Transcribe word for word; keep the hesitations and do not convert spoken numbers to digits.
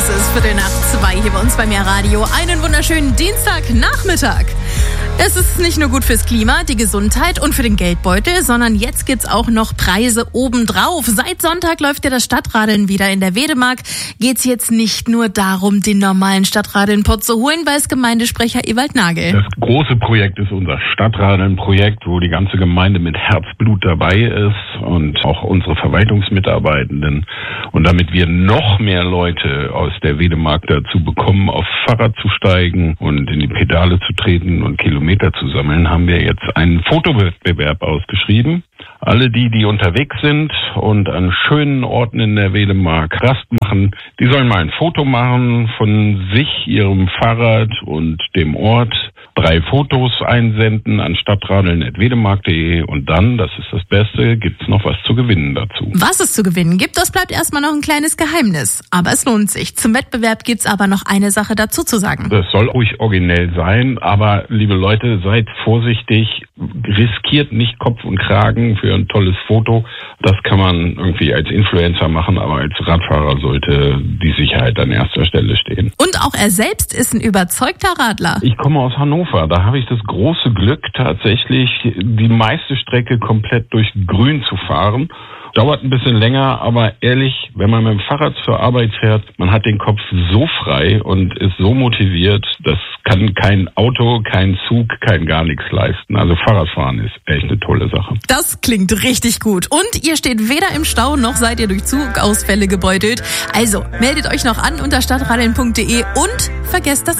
Es ist Viertel nach zwei hier bei uns beim Radio. Einen wunderschönen Dienstagnachmittag. Es ist nicht nur gut fürs Klima, die Gesundheit und für den Geldbeutel, sondern jetzt gibt's auch noch Preise obendrauf. Seit Sonntag läuft ja das Stadtradeln wieder in der Wedemark. Geht's jetzt nicht nur darum, den normalen Stadtradeln-Pott zu holen, weiß Gemeindesprecher Ewald Nagel. Das große Projekt ist unser Stadtradeln-Projekt, wo die ganze Gemeinde mit Herzblut dabei ist und auch unsere Verwaltungsmitarbeitenden. Und damit wir noch mehr Leute aus der Wedemark dazu bekommen, auf Fahrrad zu steigen und in die Pedale zu treten und Kilometer zu sammeln, haben wir jetzt einen Fotowettbewerb ausgeschrieben. Alle die, die unterwegs sind und an schönen Orten in der Wedemark Rast machen, die sollen mal ein Foto machen von sich, ihrem Fahrrad und dem Ort. Drei Fotos einsenden an stadtradeln at wedemark punkt de und dann, das ist das Beste, gibt's noch was zu gewinnen dazu. Was es zu gewinnen gibt, das bleibt erstmal noch ein kleines Geheimnis. Aber es lohnt sich. Zum Wettbewerb gibt's aber noch eine Sache dazu zu sagen. Das soll ruhig originell sein, aber liebe Leute, seid vorsichtig, riskiert nicht Kopf und Kragen für ein tolles Foto. Das kann man irgendwie als Influencer machen, aber als Radfahrer sollte die Sicherheit an erster Stelle stehen. Und auch er selbst ist ein überzeugter Radler. Ich komme aus Hannover. Da habe ich das große Glück, tatsächlich die meiste Strecke komplett durch Grün zu fahren. Dauert ein bisschen länger, aber ehrlich, wenn man mit dem Fahrrad zur Arbeit fährt, man hat den Kopf so frei und ist so motiviert, das kann kein Auto, kein Zug, kein gar nichts leisten. Also Fahrradfahren ist echt eine tolle Sache. Das klingt richtig gut. Und ihr steht weder im Stau, noch seid ihr durch Zugausfälle gebeutelt. Also meldet euch noch an unter stadtradeln punkt de und vergesst das